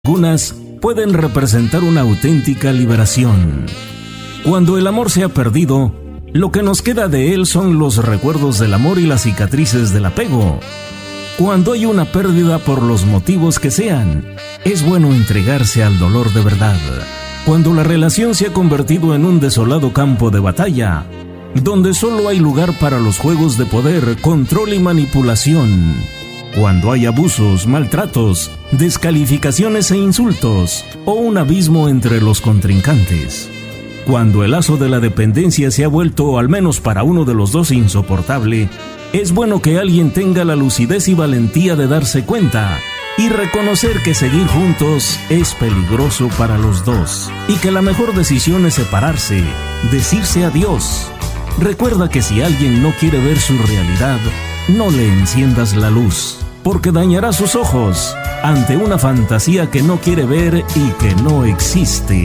Algunas pueden representar una auténtica liberación. Cuando el amor se ha perdido, lo que nos queda de él son los recuerdos del amor y las cicatrices del apego. Cuando hay una pérdida por los motivos que sean, es bueno entregarse al dolor de verdad. Cuando la relación se ha convertido en un desolado campo de batalla, donde solo hay lugar para los juegos de poder, control y manipulación. Cuando hay abusos, maltratos, descalificaciones e insultos, o un abismo entre los contrincantes. Cuando el lazo de la dependencia se ha vuelto, al menos para uno de los dos, insoportable, es bueno que alguien tenga la lucidez y valentía de darse cuenta y reconocer que seguir juntos es peligroso para los dos y que la mejor decisión es separarse, decirse adiós. Recuerda que si alguien no quiere ver su realidad, no le enciendas la luz, porque dañará sus ojos ante una fantasía que no quiere ver y que no existe.